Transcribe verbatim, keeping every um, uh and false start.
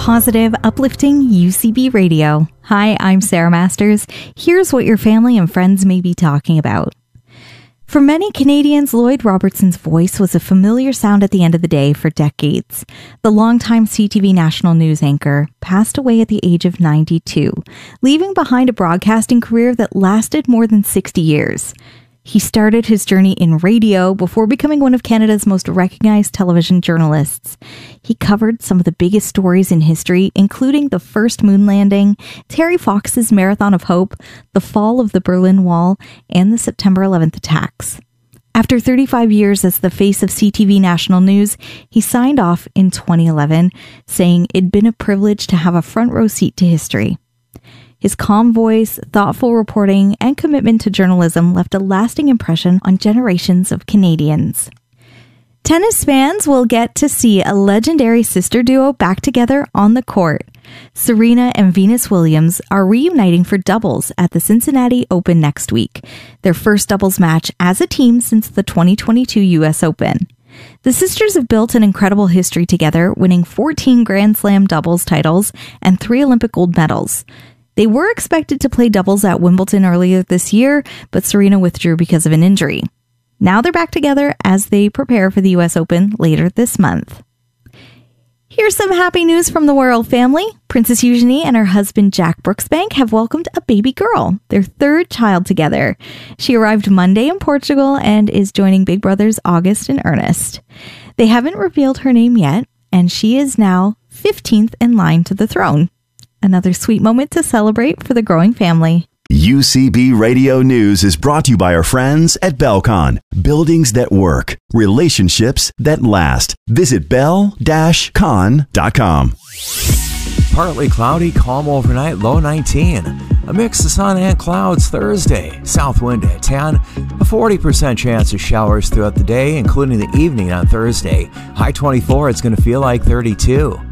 Positive, uplifting U C B Radio. Hi, I'm Sarah Masters. Here's what your family and friends may be talking about. For many Canadians, Lloyd Robertson's voice was a familiar sound at the end of the day for decades. The longtime C T V national news anchor passed away at the age of ninety-two, leaving behind a broadcasting career that lasted more than sixty years. He started his journey in radio before becoming one of Canada's most recognized television journalists. He covered some of the biggest stories in history, including the first moon landing, Terry Fox's Marathon of Hope, the fall of the Berlin Wall, and the September eleventh attacks. After thirty-five years as the face of C T V National News, he signed off in twenty eleven, saying it'd been a privilege to have a front row seat to history. His calm voice, thoughtful reporting, and commitment to journalism left a lasting impression on generations of Canadians. Tennis fans will get to see a legendary sister duo back together on the court. Serena and Venus Williams are reuniting for doubles at the Cincinnati Open next week, their first doubles match as a team since the twenty twenty-two U S Open. The sisters have built an incredible history together, winning fourteen Grand Slam doubles titles and three Olympic gold medals. They were expected to play doubles at Wimbledon earlier this year, but Serena withdrew because of an injury. Now they're back together as they prepare for the U S Open later this month. Here's some happy news from the royal family. Princess Eugenie and her husband Jack Brooksbank have welcomed a baby girl, their third child together. She arrived Monday in Portugal and is joining Big Brothers August and Ernest. They haven't revealed her name yet, and she is now fifteenth in line to the throne. Another sweet moment to celebrate for the growing family. U C B Radio News is brought to you by our friends at Belcon. Buildings that work. Relationships that last. Visit bell dash con dot com. Partly cloudy, calm overnight, low nineteen. A mix of sun and clouds Thursday. South wind at ten. A forty percent chance of showers throughout the day, including the evening on Thursday. High twenty-four, it's going to feel like thirty-two.